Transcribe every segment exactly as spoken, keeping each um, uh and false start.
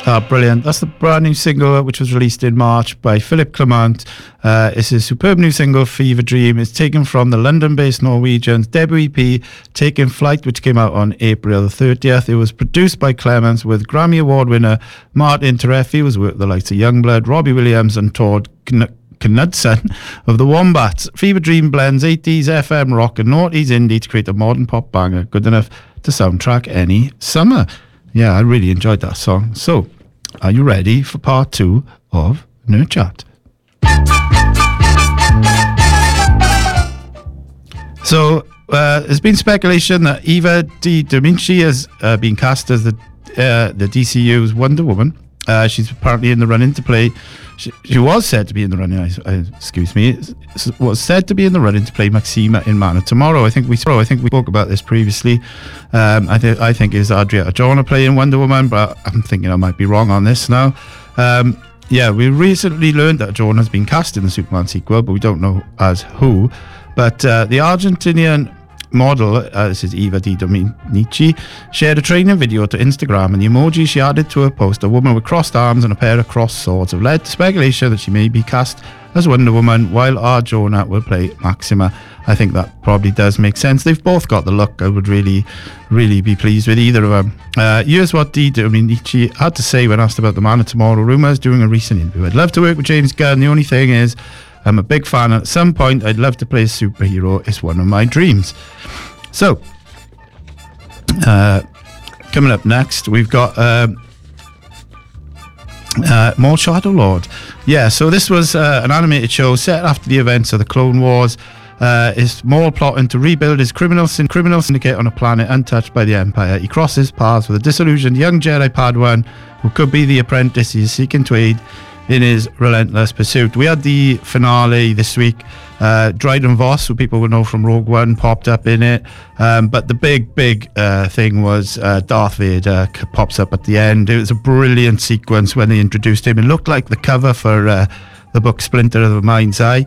Ah, brilliant. That's the brand new single which was released in March by Philip Clement. Uh, it's a superb new single, Fever Dream. It's taken from the London-based Norwegians debut E P, Taking Flight, which came out on April the thirtieth. It was produced by Clements with Grammy Award winner Martin Terefi, who was with the likes of Youngblood, Robbie Williams and Todd Kn- Knudsen of the Wombats. Fever Dream blends eighties F M rock and noughties indie to create a modern pop banger, good enough to soundtrack any summer. Yeah, I really enjoyed that song. So, are you ready for part two of Nerd Chat? So, uh, there's been speculation that Eva Di Dominci has uh, been cast as the uh, the D C U's Wonder Woman. Uh, she's apparently in the running to play. She, she was said to be in the running. Uh, excuse me. Was said to be in the running to play Maxima in Man of Tomorrow. I think we. I think we spoke about this previously. Um, I think. I think is Adria Arjona playing Wonder Woman, but I'm thinking I might be wrong on this now. Um, yeah, we recently learned that Arjona has been cast in the Superman sequel, but we don't know as who. But uh, the Argentinian model, uh, this is Eva Di Dominici, shared a training video to Instagram, and the emoji she added to her post, a woman with crossed arms and a pair of crossed swords, have led to speculation that she may be cast as Wonder Woman, while Arjona will play Maxima. I think that probably does make sense. They've both got the look. I would really, really be pleased with either of them. Uh, here's what Di Dominici had to say when asked about the Man of Tomorrow rumours during a recent interview. I'd love to work with James Gunn. The only thing is, I'm a big fan. At some point, I'd love to play a superhero. It's one of my dreams. So, uh, coming up next, we've got um, uh, more Shadow Lord. Yeah, so this was uh, an animated show set after the events of the Clone Wars. Uh, is Maul plotting to rebuild his criminal, syn- criminal syndicate on a planet untouched by the Empire. He crosses paths with a disillusioned young Jedi Padawan who could be the apprentice he is seeking to aid in his relentless pursuit. We had the finale this week. Uh, Dryden Voss, who people will know from Rogue One, popped up in it. Um, but the big, big uh, thing was uh, Darth Vader c- pops up at the end. It was a brilliant sequence when they introduced him. It looked like the cover for uh, the book Splinter of the Mind's Eye.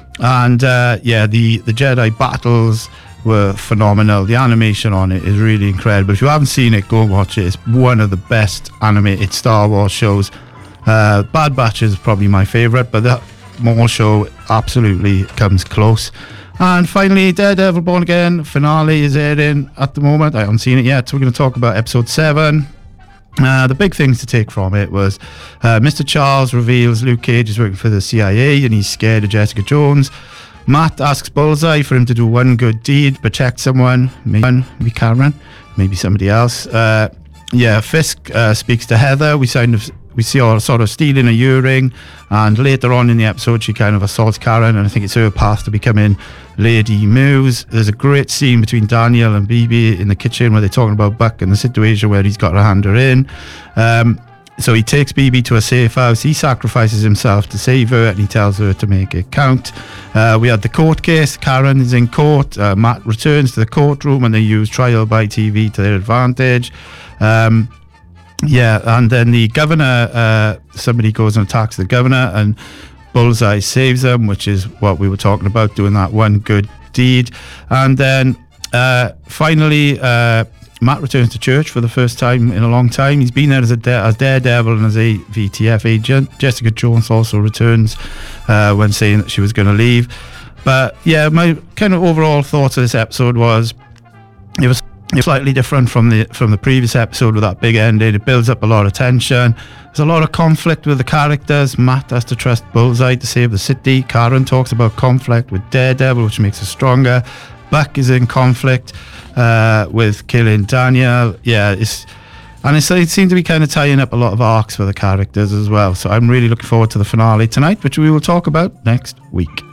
And uh, yeah, the, the Jedi battles were phenomenal. The animation on it is really incredible. If you haven't seen it, go and watch it. It's one of the best animated Star Wars shows. Uh, Bad Batch is probably my favourite, but that Maul show absolutely comes close. And finally, Daredevil Born Again finale is airing at the moment. I haven't seen it yet, so we're going to talk about episode seven. Uh, the big things to take from it was uh, Mister Charles reveals Luke Cage is working for the C I A and he's scared of Jessica Jones. Matt asks Bullseye for him to do one good deed, protect someone, maybe, maybe Cameron, maybe somebody else. Uh, yeah, Fisk uh, speaks to Heather. We signed a We see her sort of stealing a earring, and later on in the episode she kind of assaults Karen, and I think it's her path to becoming Lady Muse. There's a great scene between Daniel and B B in the kitchen where they're talking about Buck and the situation where he's got to hand her in. Um, so he takes B B to a safe house. He sacrifices himself to save her, and he tells her to make it count. Uh, we had the court case. Karen is in court. Uh, Matt returns to the courtroom, and they use trial by T V to their advantage. Um, Yeah, and then the governor, uh, somebody goes and attacks the governor, and Bullseye saves them, which is what we were talking about, doing that one good deed. And then uh, finally, uh, Matt returns to church for the first time in a long time. He's been there as a da- as Daredevil and as a V T F agent. Jessica Jones also returns uh, when saying that she was going to leave. But yeah, my kind of overall thoughts of this episode was it was slightly different from the from the previous episode with that big ending. It builds up a lot of tension. There's a lot of conflict with the characters. Matt has to trust Bullseye to save the city. Karen talks about conflict with Daredevil, which makes her stronger. Buck is in conflict uh, with killing Daniel. Yeah, it's and it's, it seems to be kind of tying up a lot of arcs for the characters as well. So I'm really looking forward to the finale tonight, which we will talk about next week.